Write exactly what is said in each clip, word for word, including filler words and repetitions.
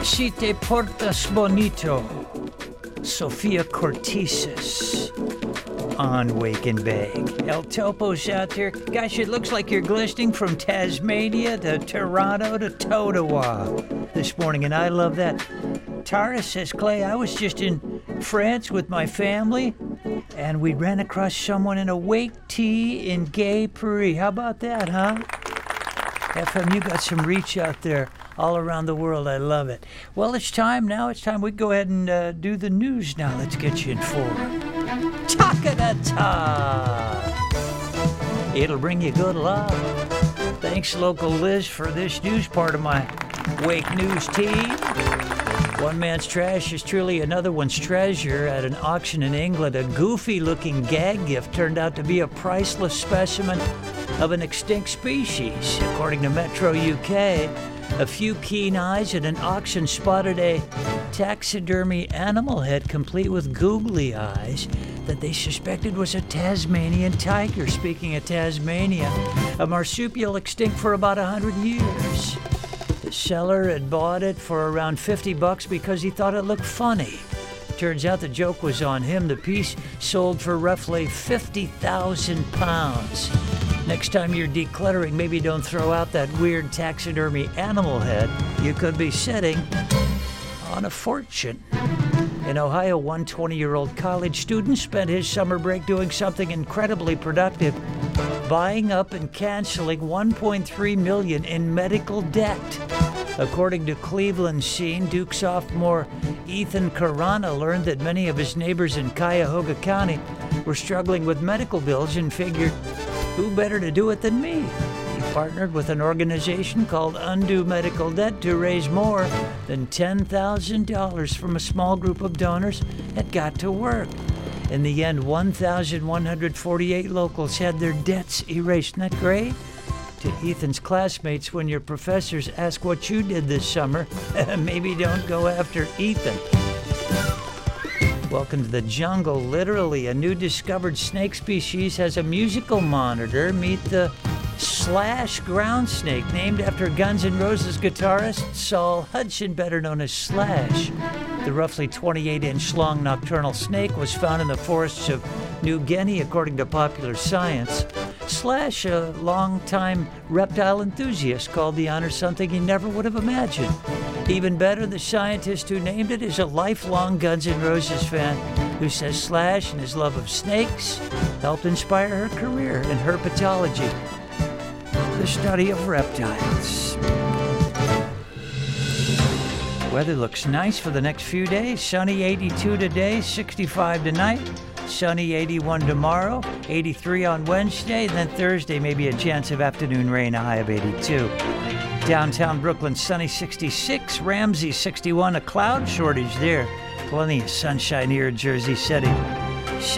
Si te portas bonito, Sophia Cortesis on Wake and Bake. El Topo's out there. Gosh, it looks like you're glistening from Tasmania to Toronto to Totowa this morning, and I love that. Tara says, Clay, I was just in France with my family, and we ran across someone in a wake tee in Gay Paris. How about that, huh? F M, you got some reach out there all around the world. I love it. Well, it's time now. It's time we go ahead and uh, do the news now. Let's get you informed. Ta-ka-da-ta! It'll bring you good luck. Thanks, Local Liz, for this news part of my Wake News team. One man's trash is truly another one's treasure. At an auction in England, a goofy-looking gag gift turned out to be a priceless specimen of an extinct species. According to Metro U K, a few keen eyes at an auction spotted a taxidermy animal head complete with googly eyes that they suspected was a Tasmanian tiger. Speaking of Tasmania, a marsupial extinct for about one hundred years. The seller had bought it for around fifty bucks because he thought it looked funny. Turns out the joke was on him. The piece sold for roughly fifty thousand pounds. Next time you're decluttering, maybe don't throw out that weird taxidermy animal head. You could be sitting on a fortune. In Ohio, one twenty-year-old college student spent his summer break doing something incredibly productive, buying up and canceling one point three million dollars in medical debt. According to Cleveland Scene, Duke sophomore Ethan Carana learned that many of his neighbors in Cuyahoga County were struggling with medical bills and figured, who better to do it than me? He partnered with an organization called Undo Medical Debt to raise more than ten thousand dollars from a small group of donors that got to work. In the end, one thousand one hundred forty-eight locals had their debts erased. Isn't that great? To Ethan's classmates, when your professors ask what you did this summer, maybe don't go after Ethan. Welcome to the jungle. Literally, a new discovered snake species has a musical monitor. Meet the Slash ground snake, named after Guns N' Roses guitarist Saul Hudson, better known as Slash. The roughly twenty-eight inch long nocturnal snake was found in the forests of New Guinea, according to Popular Science. Slash, a longtime reptile enthusiast, called the honor something he never would have imagined. Even better, the scientist who named it is a lifelong Guns N' Roses fan who says Slash and his love of snakes helped inspire her career in herpetology, the study of reptiles. Weather looks nice for the next few days. Sunny eighty-two today, sixty-five tonight. Sunny eighty-one tomorrow, eighty-three on Wednesday, and then Thursday maybe a chance of afternoon rain, a high of eighty-two. Downtown Brooklyn, sunny sixty-six, Ramsey sixty-one, a cloud shortage there. Plenty of sunshine here in Jersey City.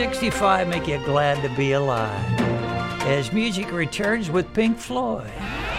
sixty-five, make you glad to be alive. As music returns with Pink Floyd.